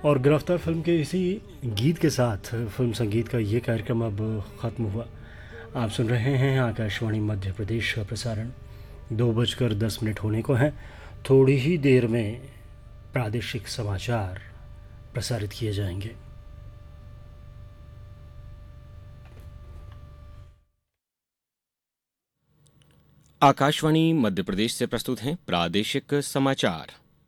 और गिरफ्तार फिल्म के इसी गीत के साथ फिल्म संगीत का ये कार्यक्रम अब ख़त्म हुआ। आप सुन रहे हैं आकाशवाणी मध्य प्रदेश का प्रसारण। 2:10 होने को हैं। थोड़ी ही देर में प्रादेशिक समाचार प्रसारित किए जाएंगे। आकाशवाणी मध्य प्रदेश से प्रस्तुत हैं प्रादेशिक समाचार।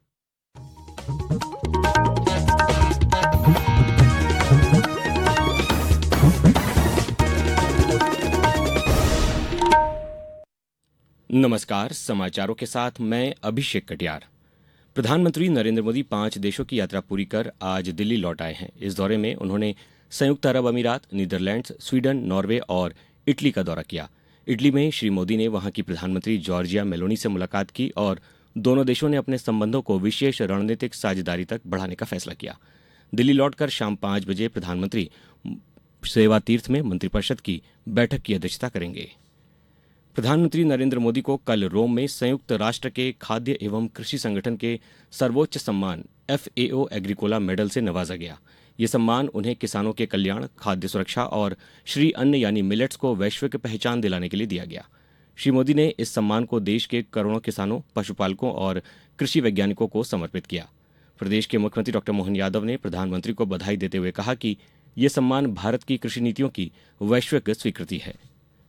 नमस्कार, समाचारों के साथ मैं अभिषेक कटियार। प्रधानमंत्री नरेंद्र मोदी 5 देशों की यात्रा पूरी कर आज दिल्ली लौट आए हैं। इस दौरे में उन्होंने संयुक्त अरब अमीरात, नीदरलैंड्स, स्वीडन, नॉर्वे और इटली का दौरा किया। इटली में श्री मोदी ने वहां की प्रधानमंत्री जॉर्जिया मेलोनी से मुलाकात की और दोनों देशों ने अपने संबंधों को विशेष रणनीतिक साझेदारी तक बढ़ाने का फैसला किया। दिल्ली लौटकर शाम 5 बजे प्रधानमंत्री सेवा तीर्थ में मंत्रिपरिषद की बैठक की अध्यक्षता करेंगे। प्रधानमंत्री नरेंद्र मोदी को कल रोम में संयुक्त राष्ट्र के खाद्य एवं कृषि संगठन के सर्वोच्च सम्मान FAO एग्रीकोला मेडल से नवाजा गया। ये सम्मान उन्हें किसानों के कल्याण, खाद्य सुरक्षा और श्री अन्न यानी मिलेट्स को वैश्विक पहचान दिलाने के लिए दिया गया। श्री मोदी ने इस सम्मान को देश के करोड़ों किसानों, पशुपालकों और कृषि वैज्ञानिकों को समर्पित किया। प्रदेश के मुख्यमंत्री डॉ मोहन यादव ने प्रधानमंत्री को बधाई देते हुए कहा कि ये सम्मान भारत की कृषि नीतियों की वैश्विक स्वीकृति है।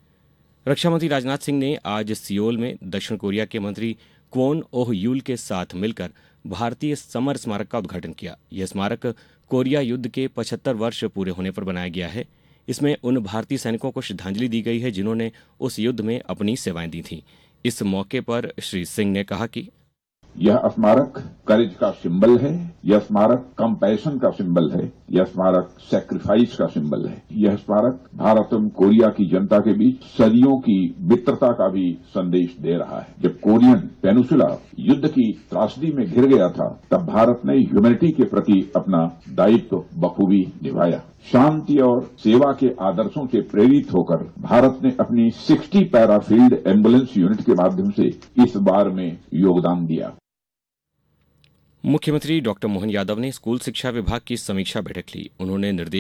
रक्षा मंत्री राजनाथ सिंह ने आज सियोल में दक्षिण कोरिया के मंत्री क्वोन ओह यूल के साथ मिलकर भारतीय समर स्मारक का उद्घाटन किया। यह स्मारक कोरिया युद्ध के 75 वर्ष पूरे होने पर बनाया गया है। इसमें उन भारतीय सैनिकों को श्रद्धांजलि दी गई है जिन्होंने उस युद्ध में अपनी सेवाएं दी थीं। इस मौके पर श्री सिंह ने कहा कि यह स्मारक करेज का सिंबल है, यह स्मारक कंपैशन का सिंबल है, यह स्मारक सैक्रिफाइस का सिंबल है। यह स्मारक भारत एवं कोरिया की जनता के बीच सदियों की मित्रता का भी संदेश दे रहा है। जब कोरियन पेनिसुला युद्ध की त्रासदी में घिर गया था, तब भारत ने ह्यूमैनिटी के प्रति अपना दायित्व बखूबी निभाया। शांति और सेवा के आदर्शों से प्रेरित होकर भारत ने अपनी 60 पैराफील्ड एम्बुलेंस यूनिट के माध्यम से इस बार में योगदान दिया। मुख्यमंत्री डॉ मोहन यादव ने स्कूल शिक्षा विभाग की समीक्षा बैठक ली। उन्होंने निर्देश